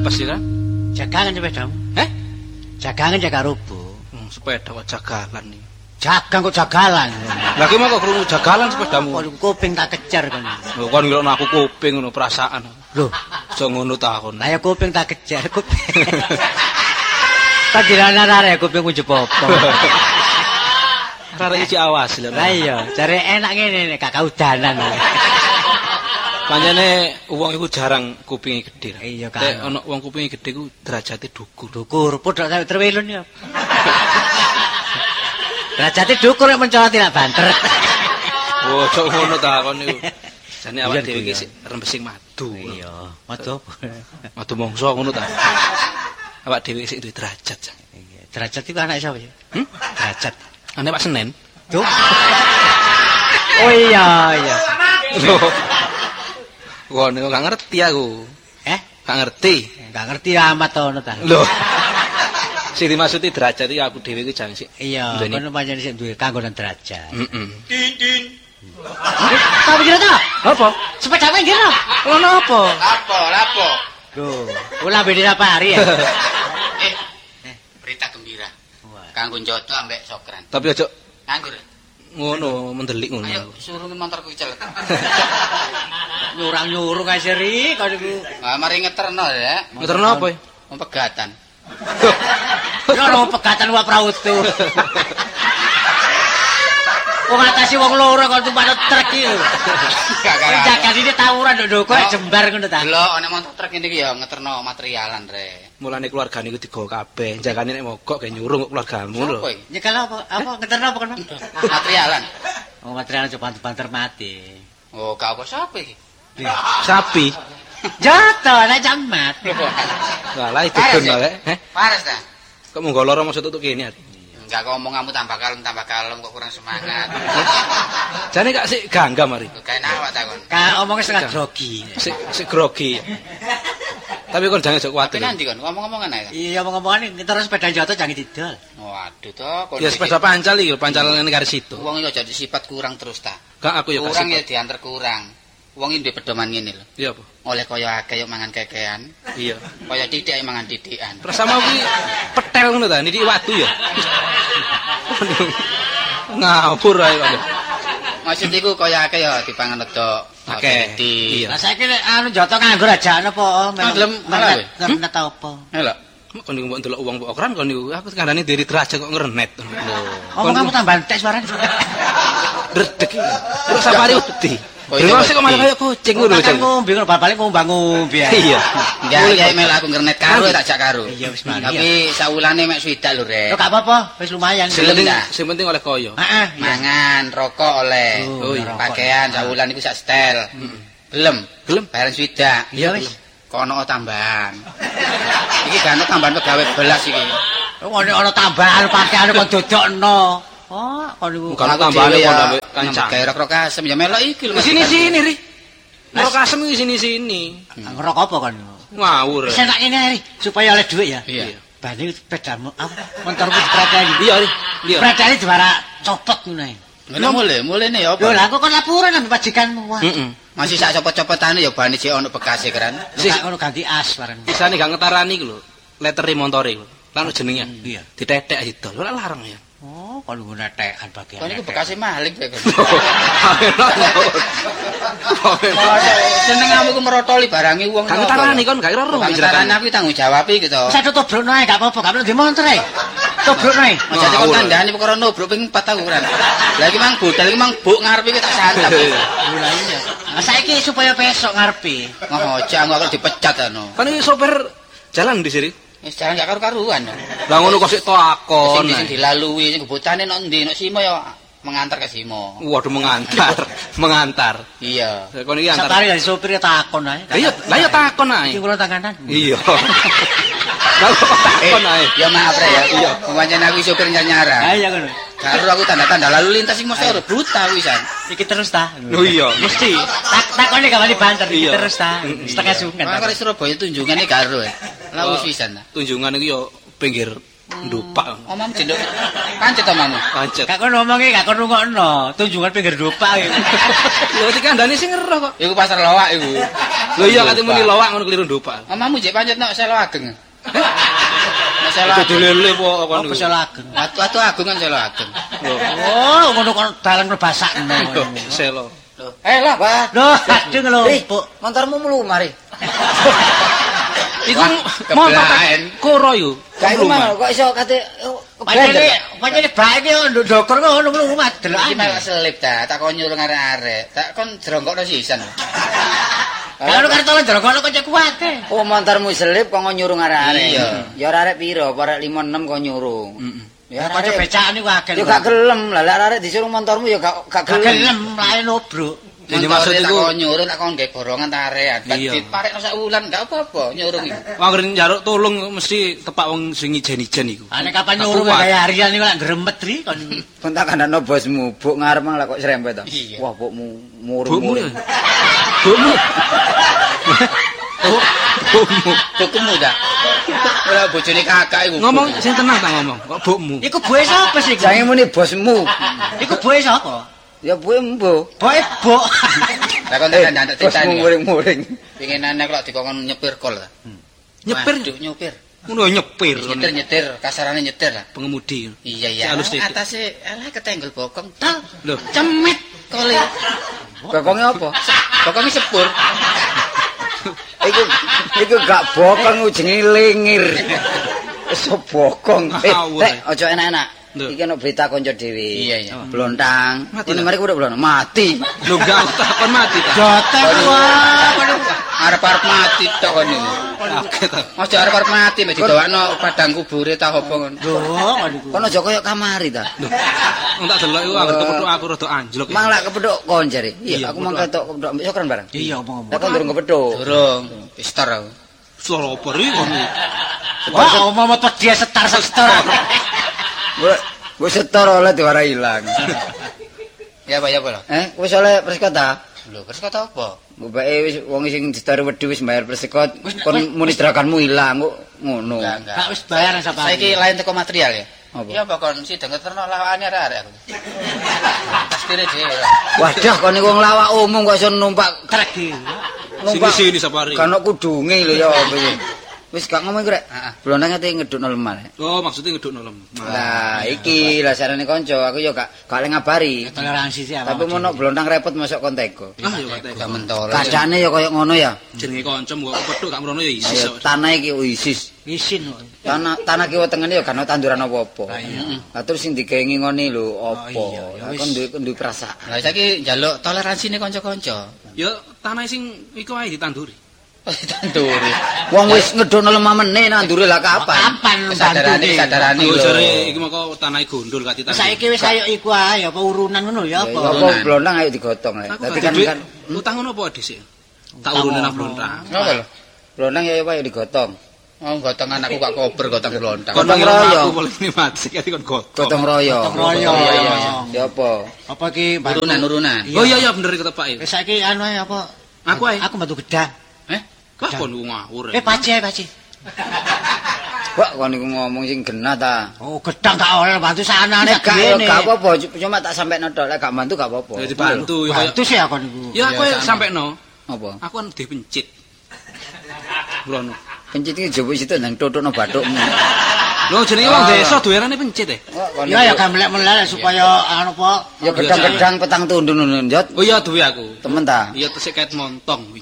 apa sih kan? Jagangan sepedamu. Jagangan jaga rubuh. Sepeda kok jagalan nih. Jagang kok jagalan. Lah ki kok krungu jagalan sepedamu. Kuping tak kejar kon. Lho kon ngira aku kuping ngono perasaan. Lho, aja ngono ta kon. Lah ya kuping tak kejar kuping. Tak dirana-rana kuping jebop. Karek iki awas lho. Lah iya, jare enak ngene nek gak kaudanan. Pancene wong iku jarang kupinge gedhe. Iya kan. Nek ana wong kupinge gedhe ku derajate dhukur. Dhukur, podhok sampe trewelun ya. Derajate dhukur nek mencolot tidak banter. Oh, cok ngono ta kon niku. Jane awak dhewe iki sik rembesing madu. Iya, madu. Madu mongso ngono ta. Awak dhewe sik duwe derajat. Iya, derajat iku anak sapa ya? Derajat. Anak Pak Senen. Duh. Oh iya. Wah, niku gak ngerti aku. Gak ngerti. Gak ngerti amat to ngono ta. Lho. Sing dimaksudi derajat iki aku dhewe iki jan sik. Iya, kono pancen sik duwe kanggonan derajat. Heeh. Din. Apa kira ta? Apa? Sepeda wae kira. Ono apa? Lapo. Loh, ula beda apa hari ya? Berita gembira. Kanggo njoto ambek Sokran. Tapi aja nganggur. Ngono mendelik ngono. Ayo surungin motorku celek. Nyurang-nyurung ae seri kok niku. Ah mari ngeterno ya. Ngeterno apa? Pegatan. Ya ono pegatan wae prautu. Wong ngatasi wong loro kok tumpakno truk iki lho. Jaga ini tawuran nduk kok jembar ngono ta. Lho nek motor truk ngene iki ya ngeterno materialan re. Mulane keluargane iku digawa kabeh. Jagane nek mogok ge nyurung keluargamu lho. Nyekel apa? Apa ngeterno apa kono? Materialan. Oh, materialan coba banter mati. Oh, gak apa sapa iki? Sapi. Jatuh nek camat. Lah itu dun wae. Pares ta? Kok mung loro mosok tutuk kene. Enggak kok omonganmu tambah kalem kok kurang semangat. Jane gak sik ganggam mari. Kae awak ta kon. Ka omongnya setengah grogi. Sik grogi. Tapi kon jangan kuwatir. Tapi nanti kon ngomong-ngomongan ae. Iya ngomong-ngomongan terus sepeda jatuh jangan didol. Waduh to kon. Ya sepeda pancal iki, pancalane karo situ. Wong iki aja sifat kurang terus ta. Gak aku ya kurang ya diantar kurang. Wong iki duwe pedoman ngene lho. Iya apa? Oleh kaya akeh yo mangan kekean. Iya. Kaya titik mangan titikan. Terus sama kuwi petel ngono ta, niki watu ya. Ngawur ae kok. Maksud iku kaya akeh ya dipangan wedok. Akeh. Iya. Lah saiki nek anu jatuh nganggur aja apa? Gelem malah kowe. Gelem ta apa? Lho. Kon niku mbok ndelok wong kok keren kon niku. Aku kandhane diri derajat kok ngerenet. Lho. Omong kamu tambah entek suarane. Redeg. Terus safari wedi. Terus kok malah kaya kucing ngono Kan ngombe ngono balik ngombe ae. Iya. Enggak ya mel aku ngernet karo tak jak karo. Iya wis mari. Tapi saulane mek swidak lho rek. Lho gak apa-apa, wis lumayan. Sing penting oleh kaya. Heeh. Mangan, rokok oleh. Oh, pakaian saulan iku sak setel. Gelem. Bayaran swidak. Iya wis. Kono tambahan. Iki gak ono tambahan pegawai belas iki. Ono tambahan pakaian kok dodokno. Oh, kon niku kalau tambahane kok ndambe kancang. Kayak rok-rok asem ya melok iki lho. Sini Ri. Rok asem iki sini. Ngerok apa kon? Ngawur. Wis enak ngene Ri, supaya oleh dhuwit ya. Iya. Bane sepedamu apa? Motorku diprateli. Iya Ri. Iya. Prateli diwara copot ngono ae. Ngene mulene ya apa? Lho lah kok kon laporan ambek majikanmu. Wah. Heeh. Masih sak copot-copotane ya bane sik ono bekase keren. Sik ngono ganti as bareng. Isane gak ngetarani iku lho. Leteri montore lho. Lan jenenge. Iya. Ditetek itu. Lho larang ya. Oh, kon ngono tekan bagian. Kon iku bekase maling kowe kon. Senengamu ku merotoli barange wong. Gak ngetarani kon gak ero. Ngetarani aku tanggung jawab iki to. Saya tobrokno ae gak apa-apa, gak perlu di motor ae. Tobrokno ae. Aja kon kandhani perkara nobrok ping 4 tahun kan. Lah iki mang budal iki mang buk ngarepe iki tak santap. Lah iya. Nah, saiki supaya besok ngarepe. Ngono aja aku dipecat anu. Kan iki sopir jalan di sini. Wis jalan gak karu-karuan. Lah ngono kok sik takon. Sing dilalui sing bocane nek ndi nek Simo ya mengantar ke Simo. Waduh mengantar. Iya. Kon iki antar. Satari dari sopir takon ae. Lah iya takon ae. Iki kula tanganan. Iya. Lah kok takon ae. Ya maaf re ya. Iya. Pancen aku sopir nyara. Ha iya ngono. Karo aku tanda-tanda lalu lintas sing mesti brutal wisan. Iki terus ta. Oh iya, mesti. Takone gak wani banter iki terus ta. Setengah sungan. Karo Surabaya tunjungane karo. Lah wis wisan ta. Tunjungan iki yo pinggir ndupak. Omam jenduk. Pancet omammu. Pancet. Gak kon ngomongi gak kon rungokno. Tunjungan pinggir ndupak iki. Lho dikandani sing ngeroh kok. Iku pasar lawak iku. Lho iya kate muni lowak ngono keliru ndopak. Omamu jek pancet nek selo ageng. Masalah dulele apa kon niku. Selo ageng. Watu agung kan selo ageng. Oh, ngono kon dalan mrebasakne. Selo. Lah, Pak. Loh, kadung lho. Motormu melu mari. Iku motor koro yo. Gak iku mah kok iso kate pancene bae iki ndokor ngono melu madel. Iki malah selip ta, tak kon nyurung arek-arek. Tak kon drongkokno sisan. Kalau karo tolong drongkokno kok kuat e. Oh, motormu selip kok nyurung arek-arek. Ya ora arek piro, arek 5-6 kok nyurung. Ya kanca becak niku akeh. Ya gak gelem, lah arek disuruh motormu ya gak gelem, lae nobruk. Jadi maksud iku kok nyurung tak kon nggae borongan tarean. Diparek sak wulan gak apa-apa nyurung iki. Wong njaluk tulung mesti tepak wong sing ijen-ijen iku. Nek kapan nyurung kaya harian niku lak gremet ri kon. Kon tak kandhano bosmu, buk ngarep lah kok serempet to. Wah, bukmu murung. Bukmu. Oh, bukmu. Bukmu dah. Ora bojone kakak iku. Ngomong sing tenang ta ngomong. Kok bukmu? Iku boe sapa sih? Jange muni bosmu. Iku boe sapa? Ya boe mbo. Boe bok. Lah kon tak ndak critani. Muring-muring. Pengen anak kok dikon nyepir kol ta. Nyepir, nyupir. Ngono nyepir. Nyetir, kasarane nyetir lah. Pengemudi. Iya. Atase alah ketenggel bokong. Tal. Lho, Cemit kole. Bokonge apa? Bokonge sepur. Iku gak bokong jenenge lingir. Iso bokong. Aja enak-enak. Iki ana berita kanca dhewe. Iya. Blontang. Ini mari kudu blontang mati. Lho gak usah kon mati ta. Jotek wae. Arep-arep mati tok kon niku. Aja arep-arep mati mek digawakno padang kubure ta apa ngono. Lho, niku. Kon aja koyo kamari ta. Lho. Wong tak delok iku anggere kepethuk aku rada anjlok. Mang lak kepethuk kon jare. Iya, aku mang ketok kepethuk mbek sokran bareng. Iya, omong-omong. Lah kon durung kepethuk. Durung. Pistar aku. Suara apa ri ngono. Wah, omong metu dia setar-setar. Wis setor oleh diwara ilang. Ya apa lho? Wis oleh persekota. Lho, persekota apa? Mbake wis wong sing ditar wedi wis bayar persekot, kon muni draganmu ilang kok ngono. Enggak wis bayar sapa. Saiki lain teko material ya. Ya apa kon sidang ngeterno lawakane arek aku. Pastine dhewe. Wadah kon niku wong lawak umum kok iso numpak trek iki. Numpak sini sapari. Kan kudunge lho ya apa iki. Wis gak ngomong rek. Blondang ate ngedukno lemah. Oh, maksudnya ngedukno lemah. Lah, iki lah sarane kanca, aku ya gak oleh ngabari. Toleransi sih apa. Tapi mono blondang repot masuk konteko. Ah, ya konteko. Gak mentol. Kadane ya koyo ngono ya. Jenenge kanca mbok kepethuk gak mrono ya isis. Tanah iki isis. Isin. Tanah kiwa tengene ya gak ono tanduran apa-apa. Lah terus sing digawe ngingoni lho apa. Kon duwe perasaan. Lah saiki njaluk toleransine kanca-kanca. Ya tanah sing iku ae ditanduri. Tanduri. Wong wis ngedhono lemah meneh nandure lah kapan? Kapan sadarane lho. Jare iki moko tanahe gondol kati tanduri. Saiki wis ayo iku ae apa urunan ngono ya apa? Apa blondang ayo digotong ae. Dadi kan utang ngono apa dhisik? Tak urune nang blondang. Ngopo lho? Blondang ya ayo digotong. Oh, gotong anakku gak kober gotong blondang. Gotong royo. Aku boleh mati kati kon gotong. Gotong royo. Ya apa? Apa iki urunan? Oh iya bener iki tepake. Wis saiki anu ae apa? Aku ae. Aku bantu gedang. Kok kon ngawur. Pace. Wah, kon niku ngomong sing genah ta. Oh, gedang gak oleh bantu sanane gene. Gak apa-apa, cuma tak sampekno tok, lek gak bantu gak apa-apa. Ya dibantu ya. Bantu sih aku niku. Ya aku sampekno. Apa? Aku kan dipencit. Mrono. Pencit iki jowo situ nang totono bathukmu. Lho jenenge wong desa duwerane pencit e. Ya gamlek-melek supaya anu apa? Ya gedang-gedang petang tundun njot. Oh iya duwe aku. Temen ta? Iya tesik kait montong kuwi.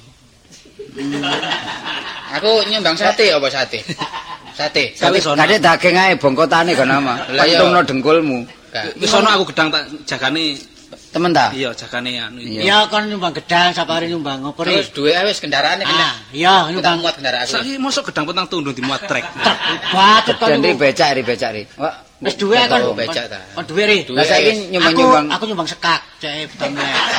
Aku nyumbang sate apa sate? Sate. Sono. Kadek daging ae bongkotane kan ama. Pentungno dengkulmu. Wis ono aku gedang tak jagane temen ta? Iya, jagane anu. Iya kon nyumbang gedang sapari nyumbang opo ri? Terus duwe wis kendaraane kena. Iya, nyumbang muat kendaraan aku. Saiki mosok gedang petang tundun dimuat trek. Bacot kon. Dene becak ri. Wis duwe kon. Becak ta. Kon duwe ri. Lah saiki nyumbang. Aku nyumbang sekak, cek betame.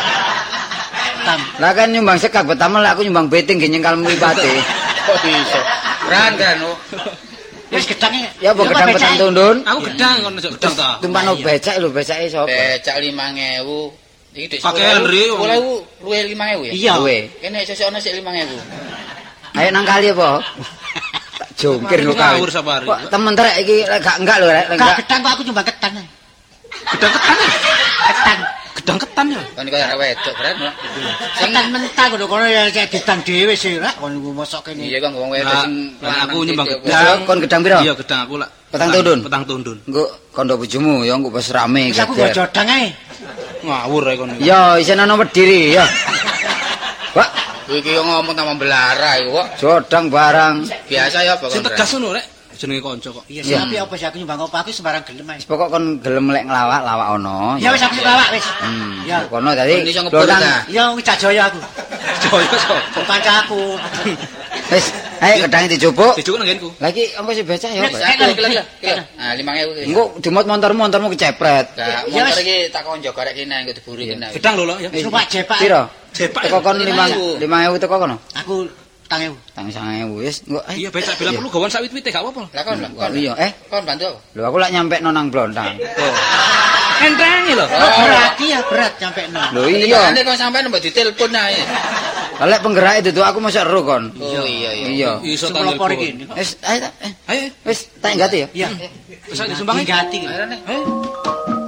Lah kan nyumbang sekak betame lah aku nyumbang beting ge nyengkal mripate. Kok iso? Kan. Wis gedange. Ya apa gedang petang tundun? Aku gedang kon ojo gedang ta. Tumpano becak lho, becake sapa? Becak 5.000. Iki dik Pakaian ri. 10.000 luwe 5.000 ya? Iya. Kene sesuk ana sik 5.000. Ayo nang kali apa? Tak jongkir lho kali. Ngawur sapari. Kok temen trek iki gak enggak lho rek. Gak gedang kok aku nyumbang ketan. Gedang ketan. Ketan. Gedang ketan ya. Kan kaya arek wedok, Bren. Sing mentah lho kono ya gedang dhewe sih, Rak. Kon mosok kene. Iya, Kang, wong wedok sing aku nyembah gedang. Kon gedang piro? Iya, gedang aku lak. Petang tundun. Petang tundun. Engko kondo bojomu ya engko wis rame Wis aku go jodang ae. Ngawur ae kono. Ya, isen ana wediri ya. Pak, iki yo ngomong sama belara iku kok. jodang barang. Biasa ya pokoknya. Sing tegas ngono rek. Jenenge kanca kok. Iya, tapi apa sih aku nyumbang opo aku sembarang gelem ae. Pokok kon gelem lek nglawak lawak ono. Ya wis aku lawak wis. Ya kono tadi. Kon iso ngebul ta? Ya wis Jaya aku. Jaya sapa? Kancaku. Wis, ayo gedang dicupuk. Dicukuk nang nggenku. Lah iki apa sih becak ya? Kilo. Ah 5.000 iki. Engko dimot montormu kecepret. Lah motor iki tak kon jaga rek kene engko diburi kene. Gedang lho ya. Sumpah jepak. Piro? Jepak. Teko kon 5.000 teko kono. Aku 2.000. Tang 1.000 wis engko Iya becak bila perlu gawon sak wit-wite gak apa-apa. Lah kon iya kon bantu apa? lho aku lak nyampe nang Blontang. Entenge lho. Berarti ya berat nyampe no. Lho iya. Nek kon sampean mbok ditelepon ae. Lah lek penggerak itu aku mosok ero kon. Oh iya. Iya. Iso Pelopor iki. Wis ayo Ayo. wis tak ngati ya. Iya. Wis disumbang Ganti. Ayo. Ayo.